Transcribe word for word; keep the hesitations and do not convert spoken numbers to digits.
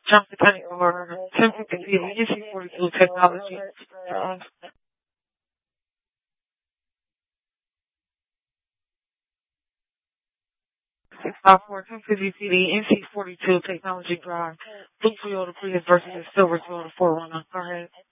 Johnson County or ten fifty N C forty-two Technology. Uh, six five four ten fifty C D N C forty-two Technology Drive. Blue Toyota Prius versus a Silver Toyota four runner. Go ahead.